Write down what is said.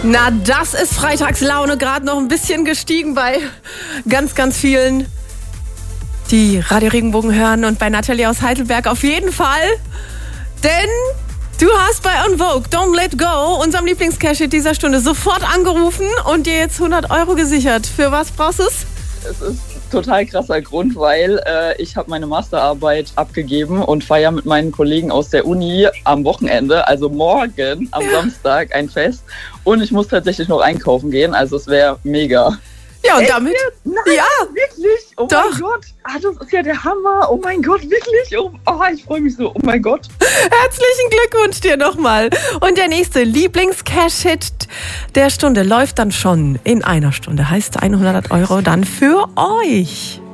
Na, das ist Freitagslaune, gerade noch ein bisschen gestiegen bei ganz, ganz vielen, die Radio Regenbogen hören und bei Natalie aus Heidelberg auf jeden Fall. Denn du hast bei On Vogue Don't Let Go, unserem Lieblingscash-Hit dieser Stunde, sofort angerufen und dir jetzt 100 Euro gesichert. Für was brauchst du es? Es ist total krasser Grund, weil ich habe meine Masterarbeit abgegeben und feiere mit meinen Kollegen aus der Uni am Wochenende, also morgen am Samstag, ein Fest. Und ich muss tatsächlich noch einkaufen gehen, also es wäre mega. Ja, und damit? Nein, ja, wirklich? Oh doch. Mein Gott, das ist ja der Hammer. Oh mein Gott, wirklich? Ich freue mich so. Oh mein Gott. Herzlichen Glückwunsch dir nochmal. Und der nächste Lieblings-Cash-Hit der Stunde läuft dann schon in einer Stunde. Heißt 100 Euro dann für euch.